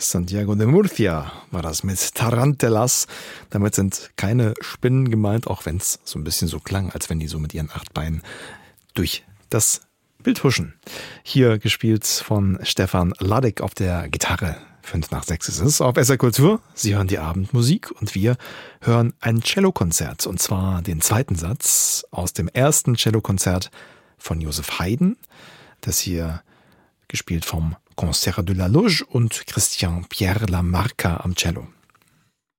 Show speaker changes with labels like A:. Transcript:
A: Santiago de Murcia war das mit Tarantelas. Damit sind keine Spinnen gemeint, auch wenn es so ein bisschen so klang, als wenn die so mit ihren 8 Beinen durch das Bild huschen. Hier gespielt von Stefan Ladek auf der Gitarre. 5 nach 6 ist es auf SR Kultur. Sie hören die Abendmusik und wir hören ein Cellokonzert. Und zwar den zweiten Satz aus dem ersten Cellokonzert von Joseph Haydn. Das hier gespielt vom Concert de la Loge und Christian Pierre Lamarca am Cello.